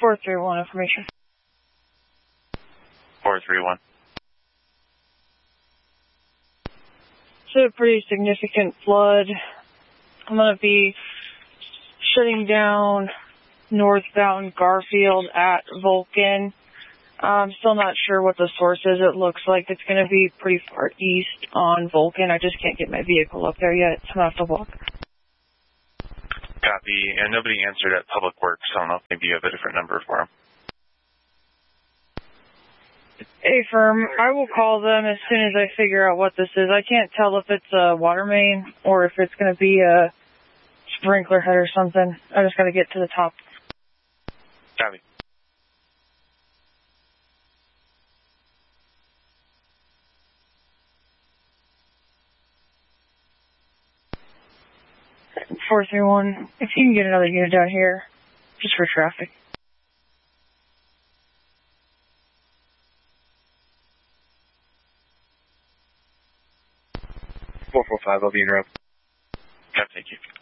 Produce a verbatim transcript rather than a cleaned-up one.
four three one information. four three one. So a pretty significant flood. I'm going to be shutting down northbound Garfield at Vulcan. I'm still not sure what the source is. It looks like it's going to be pretty far east on Vulcan. I just can't get my vehicle up there yet, so I'm going to have to walk. Copy. And nobody answered at Public Works, so I don't know if maybe you have a different number for them. Hey, firm, I will call them as soon as I figure out what this is. I can't tell if it's a water main or if it's going to be a sprinkler head or something. I just got to get to the top. Copy. four three one, if you can get another unit down here, just for traffic. four four five, I'll be interrupted. Copy, thank you.